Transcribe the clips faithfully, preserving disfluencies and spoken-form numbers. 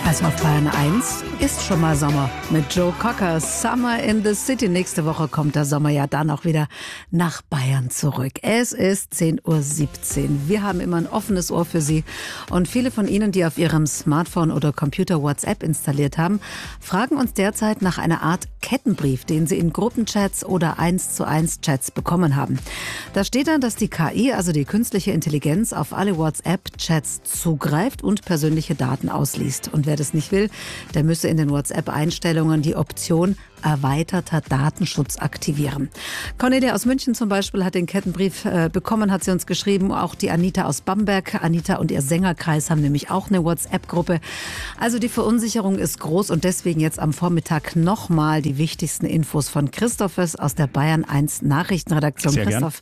Also auf Bayern eins ist schon mal Sommer mit Joe Cocker. Summer in the City. Nächste Woche kommt der Sommer ja dann auch wieder nach Bayern zurück. Es ist zehn Uhr siebzehn. Wir haben immer ein offenes Ohr für Sie. Und viele von Ihnen, die auf Ihrem Smartphone oder Computer WhatsApp installiert haben, fragen uns derzeit nach einer Art Kettenbrief, den Sie in Gruppenchats oder eins zu eins Chats bekommen haben. Da steht dann, dass die K I, also die künstliche Intelligenz, auf alle WhatsApp-Chats zugreift und persönliche Daten ausliest. Und wer das nicht will, der müsse in den WhatsApp-Einstellungen die Option erweiterter Datenschutz aktivieren. Cornelia aus München zum Beispiel hat den Kettenbrief äh, bekommen, hat sie uns geschrieben. Auch die Anita aus Bamberg. Anita und ihr Sängerkreis haben nämlich auch eine WhatsApp-Gruppe. Also die Verunsicherung ist groß und deswegen jetzt am Vormittag nochmal die wichtigsten Infos von Christoph aus der Bayern eins Nachrichtenredaktion. Sehr Christoph,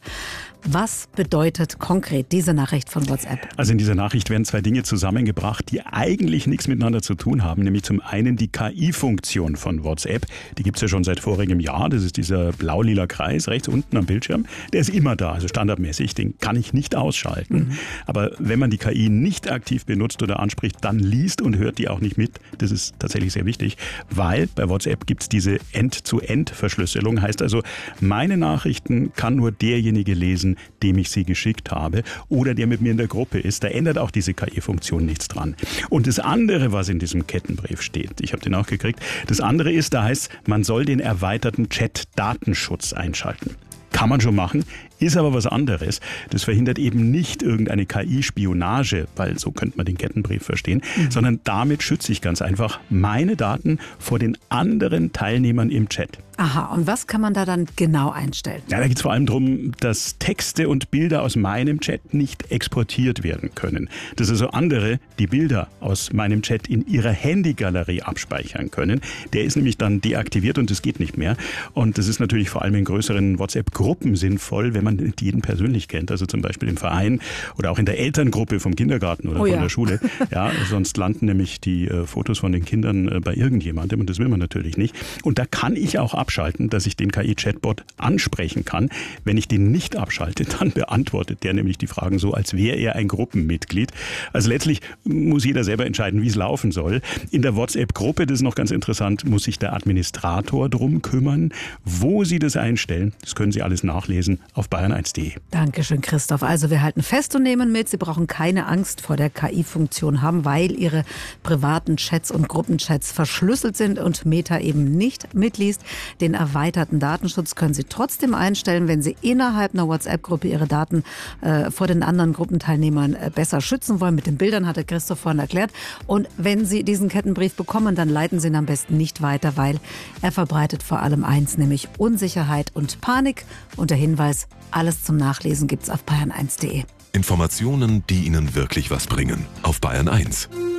was bedeutet konkret diese Nachricht von WhatsApp? Also in dieser Nachricht werden zwei Dinge zusammengebracht, die eigentlich nichts miteinander zu tun haben. Nämlich zum einen die K I-Funktion von WhatsApp. Die gibt es ja schon seit vorigem Jahr. Das ist dieser blau-lila Kreis rechts unten am Bildschirm. Der ist immer da, also standardmäßig. Den kann ich nicht ausschalten. Mhm. Aber wenn man die K I nicht aktiv benutzt oder anspricht, dann liest und hört die auch nicht mit. Das ist tatsächlich sehr wichtig, weil bei WhatsApp gibt es diese End-zu-End-Verschlüsselung. Heißt also, meine Nachrichten kann nur derjenige lesen, dem ich sie geschickt habe oder der mit mir in der Gruppe ist. Da ändert auch diese K I-Funktion nichts dran. Und das andere, was in diesem Kettenbrief steht, ich habe den auch gekriegt, das andere ist, da heißt, man soll den erweiterten Chat-Datenschutz einschalten. Kann man schon machen, ist aber was anderes. Das verhindert eben nicht irgendeine K I-Spionage, weil so könnte man den Kettenbrief verstehen, mhm. sondern damit schütze ich ganz einfach meine Daten vor den anderen Teilnehmern im Chat. Aha, und was kann man da dann genau einstellen? Ja, da geht es vor allem darum, dass Texte und Bilder aus meinem Chat nicht exportiert werden können. Dass also andere die Bilder aus meinem Chat in ihrer Handygalerie abspeichern können. Der ist nämlich dann deaktiviert und das geht nicht mehr. Und das ist natürlich vor allem in größeren WhatsApp-Gruppen sinnvoll, wenn man nicht jeden persönlich kennt. Also zum Beispiel im Verein oder auch in der Elterngruppe vom Kindergarten oder oh von ja. der Schule. Ja, sonst landen nämlich die äh, Fotos von den Kindern äh, bei irgendjemandem und das will man natürlich nicht. Und da kann ich auch abschalten, dass ich den K I-Chatbot ansprechen kann. Wenn ich den nicht abschalte, dann beantwortet der nämlich die Fragen so, als wäre er ein Gruppenmitglied. Also letztlich muss jeder selber entscheiden, wie es laufen soll. In der WhatsApp-Gruppe, das ist noch ganz interessant, muss sich der Administrator drum kümmern. Wo Sie das einstellen, das können Sie alles nachlesen auf bayern eins punkt de. Dankeschön, Christoph. Also wir halten fest und nehmen mit, Sie brauchen keine Angst vor der K I-Funktion haben, weil Ihre privaten Chats und Gruppenchats verschlüsselt sind und Meta eben nicht mitliest. Den erweiterten Datenschutz können Sie trotzdem einstellen, wenn Sie innerhalb einer WhatsApp-Gruppe Ihre Daten äh, vor den anderen Gruppenteilnehmern äh, besser schützen wollen. Mit den Bildern hat der Christoph vorhin erklärt. Und wenn Sie diesen Kettenbrief bekommen, dann leiten Sie ihn am besten nicht weiter, weil er verbreitet vor allem eins, nämlich Unsicherheit und Panik. Und der Hinweis, alles zum Nachlesen gibt's auf bayern eins punkt de. Informationen, die Ihnen wirklich was bringen. Auf Bayern eins.